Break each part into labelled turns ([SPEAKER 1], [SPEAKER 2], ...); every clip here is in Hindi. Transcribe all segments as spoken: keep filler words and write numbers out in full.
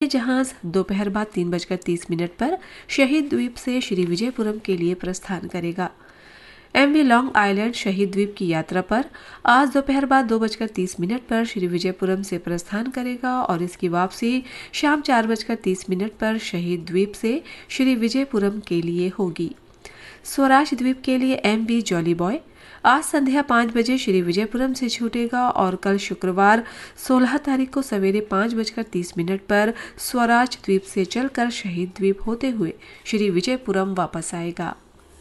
[SPEAKER 1] जहाज दोपहर बाद तीन बजकर तीस मिनट पर शहीद द्वीप से श्री विजयपुरम के लिए प्रस्थान करेगा। एमवी लॉन्ग आइलैंड शहीद द्वीप की यात्रा पर आज दोपहर बाद दो बजकर तीस मिनट पर श्री विजयपुरम से प्रस्थान करेगा और इसकी वापसी शाम चार बजकर तीस मिनट पर शहीद द्वीप से श्री विजयपुरम के लिए होगी। स्वराज द्वीप के लिए एमवी जॉली बॉय आज संध्या पाँच बजे श्री विजयपुरम से छूटेगा और कल शुक्रवार सोलह तारीख को सवेरे पाँच बजकर तीस मिनट पर स्वराज द्वीप से चलकर शहीद द्वीप होते हुए श्री विजयपुरम वापस आएगा।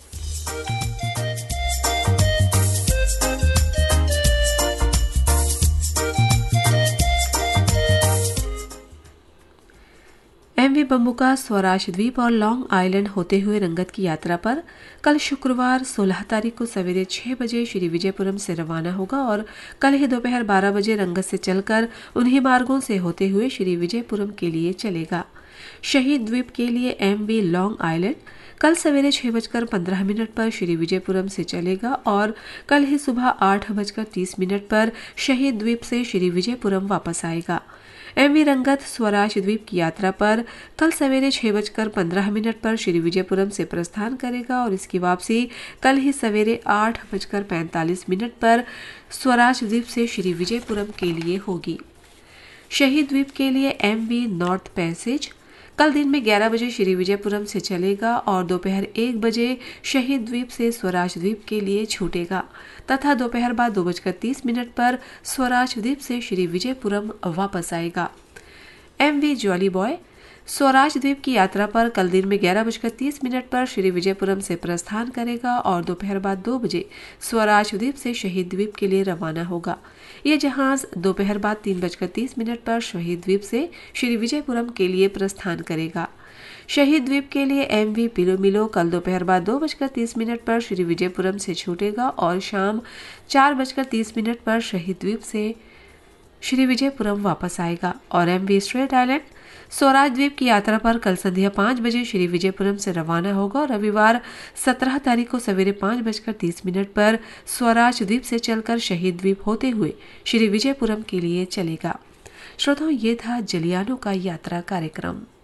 [SPEAKER 1] एमवी बम्बुका स्वराज द्वीप और लॉन्ग आइलैंड होते हुए रंगत की यात्रा पर कल शुक्रवार सोलह तारीख को सवेरे छह बजे श्री विजयपुरम से रवाना होगा और कल ही दोपहर बारह बजे रंगत से चलकर उन्हीं मार्गों से होते हुए श्री विजयपुरम के लिए चलेगा। शहीद द्वीप के लिए एमवी लॉन्ग आइलैंड कल सवेरे छह बजकर पंद्रह मिनट पर श्री विजयपुरम से चलेगा और कल ही सुबह आठ बजकर तीस मिनट पर शहीद द्वीप से श्री विजयपुरम वापस आएगा। एमवी रंगत स्वराज द्वीप की यात्रा पर कल सवेरे छह बजकर पंद्रह मिनट पर श्री विजयपुरम से प्रस्थान करेगा और इसकी वापसी कल ही सवेरे आठ बजकर पैंतालीस मिनट पर स्वराज द्वीप से श्री विजयपुरम के लिए होगी। शहीद द्वीप के लिए एमवी नॉर्थ पैसेज कल दिन में ग्यारह बजे श्री विजयपुरम से चलेगा और दोपहर एक बजे शहीद द्वीप से स्वराज द्वीप के लिए छूटेगा तथा दोपहर बाद दो बजकर तीस मिनट पर स्वराज द्वीप से श्री विजयपुरम वापस आएगा। एमवी जॉली बॉय स्वराज द्वीप की यात्रा पर कल दिन में ग्यारह बजकर तीस मिनट पर श्री विजयपुरम से प्रस्थान करेगा और दोपहर बाद दो बजे स्वराज द्वीप से शहीद द्वीप के लिए रवाना होगा। यह जहाज दोपहर बाद तीन बजकर तीस मिनट पर शहीद द्वीप से श्री विजयपुरम के लिए प्रस्थान करेगा। शहीद द्वीप के लिए एमवी पिलोमिलो कल दोपहर बाद दो बजकर तीस मिनट पर श्री विजयपुरम से छूटेगा और शाम चार बजकर तीस मिनट पर शहीद द्वीप से श्री विजयपुरम वापस आएगा। और एमवी स्ट्रेट आइलैंड स्वराज द्वीप की यात्रा पर कल संध्या पाँच बजे श्री विजयपुरम से रवाना होगा और रविवार सत्रह तारीख को सवेरे पाँच बजकर तीस मिनट पर स्वराज द्वीप से चलकर शहीद द्वीप होते हुए श्री विजयपुरम के लिए चलेगा। श्रोताओं, ये था जलियानों का यात्रा कार्यक्रम।